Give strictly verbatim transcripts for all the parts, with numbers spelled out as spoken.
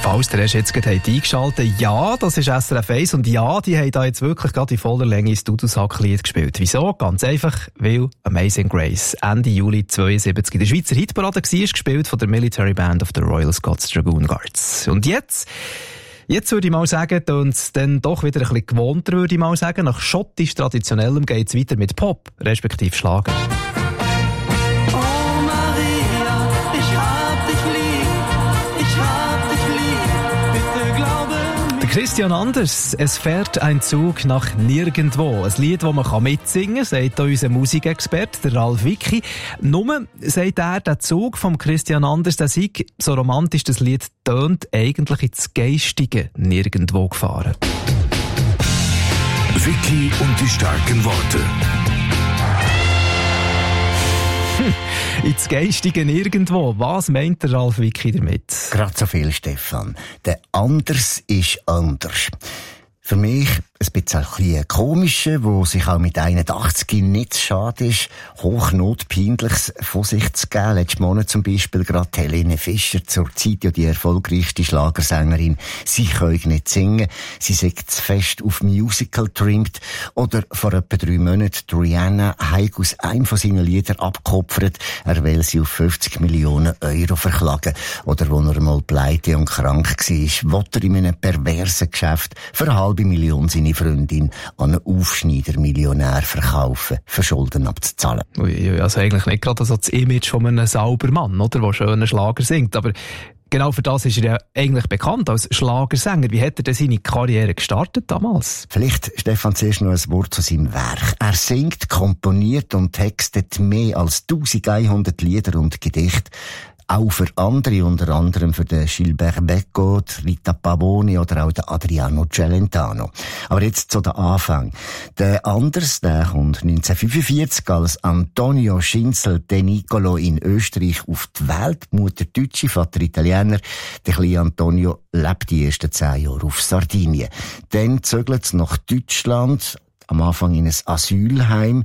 Falls der erst jetzt gerade eingeschaltet habt, ja, das ist S R F eins und ja, die haben da jetzt wirklich gerade in voller Länge ins Dudelsack-Lied gespielt. Wieso? Ganz einfach, weil Amazing Grace Ende Juli zweiundsiebzig in der Schweizer Hitparade war, gespielt von der Military Band of the Royal Scots Dragoon Guards. Und jetzt... Jetzt würde ich mal sagen, und es dann doch wieder ein bisschen gewohnter, würde ich mal sagen. Nach schottisch Traditionellem geht es weiter mit Pop, respektive Schlager. Oh Maria, ich hab dich lieb, ich hab dich lieb, bitte glaube mir. Der Christian Anders, es fährt ein Zug nach Nirgendwo. Ein Lied, das man mitsingen kann, sagt unser Musikexperte, der Ralf Wicki. Nur, sagt er, der Zug vom Christian Anders, der sei, so romantisch das Lied tönt, eigentlich ins geistige Nirgendwo gefahren. Wicki und die starken Worte. Hm, ins geistige Nirgendwo. Was meint der Ralf Wicki damit? Gerade so viel, Stefan. Der Anders ist anders. Für mich ein bisschen ein komischer, wo sich auch mit einundachtzig nicht schade ist, hochnotpeinliches von sich zu geben. Letzten Monat zum Beispiel gerade Helene Fischer, zur Zeit ja die erfolgreichste Schlagersängerin. Sie kann nicht singen, sie singt zu fest auf Musical trimmt. Oder vor etwa drei Monaten Rihanna hat aus einem von seinen Liedern abgekopfert, er will sie auf fünfzig Millionen Euro verklagen. Oder wo er einmal pleite und krank war, will er in einem perversen Geschäft für eine halbe Million seine Freundin an einen Aufschneider-Millionär verkaufen, für Schulden abzuzahlen. Ui, also eigentlich nicht gerade so das Image von einem Saubermann, oder, der schönen Schlager singt, aber genau für das ist er ja eigentlich bekannt als Schlagersänger. Wie hat er denn seine Karriere gestartet damals? Vielleicht, Stefan, zuerst noch ein Wort zu seinem Werk. Er singt, komponiert und textet mehr als elfhundert Lieder und Gedichte. Auch für andere, unter anderem für den Gilbert Becco, Rita Pavone oder auch den Adriano Celentano. Aber jetzt zu den Anfang. Der Anders, der kommt neunzehnhundertfünfundvierzig als Antonio Schinzel de Nicolo in Österreich auf die Welt. Mutter Deutsche, Vater Italiener. Der kleine Antonio lebt die ersten zehn Jahre auf Sardinien. Dann zögert es nach Deutschland, am Anfang in ein Asylheim.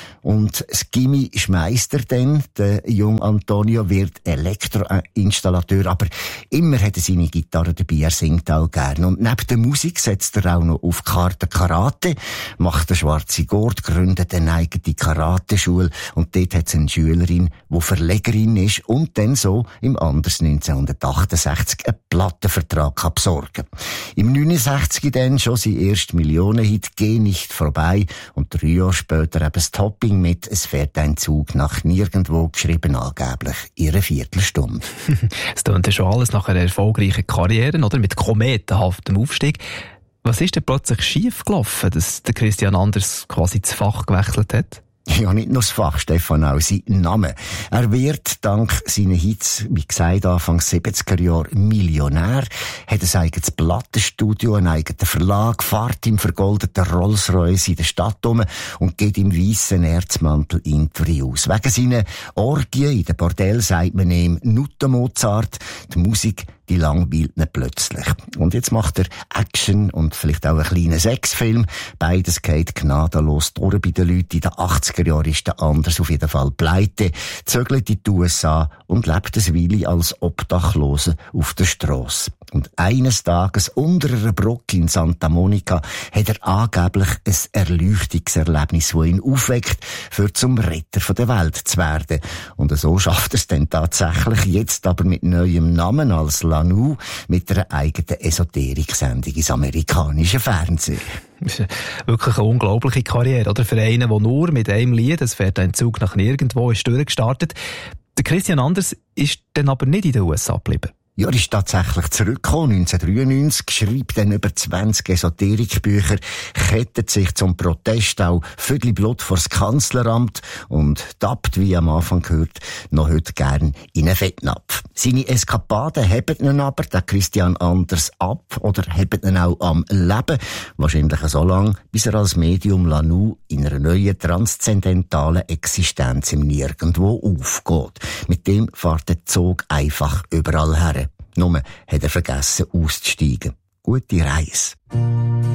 Und das Gimmi schmeisst er dann, der junge Antonio wird Elektroinstallateur, aber immer hat er seine Gitarre dabei, er singt auch gern. Und neben der Musik setzt er auch noch auf Karte Karate, macht eine schwarze Gurt, gründet eine eigene Karateschule und dort hat es eine Schülerin, die Verlegerin ist und dann so im Anders neunzehnhundertachtundsechzig einen Plattenvertrag besorgen. Im neunundsechzig dann schon sein erster Millionenhit «Geh nicht vorbei» und drei Jahre später eben das Topping mit «Es fährt ein Zug nach Nirgendwo», geschrieben angeblich in einer Viertelstunde. Es tönt ja schon alles nach einer erfolgreichen Karriere, oder? Mit kometenhaftem Aufstieg. Was ist denn plötzlich schief gelaufen, dass der Christian Anders quasi das Fach gewechselt hat? Ja, nicht nur das Fach, Stefan, auch sein Name. Er wird dank seinen Hits, wie gesagt, Anfang siebziger Jahre Millionär, hat ein eigenes Plattenstudio, einen eigenen Verlag, fährt im vergoldeten Rolls-Royce in der Stadt um und geht im weißen Erzmantel Interviews. Wegen seiner Orgien in den Bordell sagt man ihm Nutten Mozart, die Musik, die langweilt ihn plötzlich. Und jetzt macht er Action und vielleicht auch einen kleinen Sexfilm. Beides geht gnadenlos durch bei den Leuten. In den achtziger Jahren ist der Anders auf jeden Fall pleite, zögert in die U S A und lebt eine Weile als Obdachloser auf der Strasse. Und eines Tages unter einer Brücke in Santa Monica hat er angeblich ein Erleuchtungserlebnis, das ihn aufweckt, für zum Retter der Welt zu werden. Und so schafft er es dann tatsächlich, jetzt aber mit neuem Namen als Lanu, mit einer eigenen Esoterik-Sendung ins amerikanische Fernsehen. Das ist wirklich eine unglaubliche Karriere, oder? Für einen, der nur mit einem Lied, es fährt ein Zug nach Nirgendwo, ist durchgestartet. Der Christian Anders ist dann aber nicht in den U S A geblieben. Ja, er ist tatsächlich zurückgekommen, neunzehnhundertdreiundneunzig, schreibt dann über zwanzig Esoterikbücher, kettet sich zum Protest auch Viertel Blut vors Kanzleramt und tappt, wie am Anfang gehört, noch heute gern in einen Fettnapf. Seine Eskapaden heben ihn aber, der Christian Anders, ab oder heben ihn auch am Leben. Wahrscheinlich so lange, bis er als Medium Lanu in einer neuen transzendentalen Existenz im Nirgendwo aufgeht. Mit dem fährt der Zug einfach überall her. Nur hat er vergessen auszusteigen. Gute Reise.